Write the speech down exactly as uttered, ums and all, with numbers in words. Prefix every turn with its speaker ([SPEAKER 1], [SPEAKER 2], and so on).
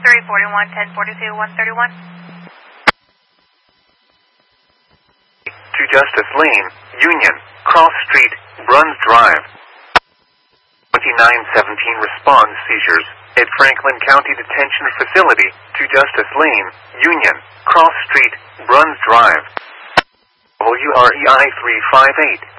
[SPEAKER 1] three forty-one, ten forty-two, one thirty-one.
[SPEAKER 2] To Justice Lane, Union, Cross Street, Bruns Drive. twenty-nine seventeen responds seizures at Franklin County Detention Facility to Justice Lane, Union, Cross Street, Bruns Drive. W R E I three five eight.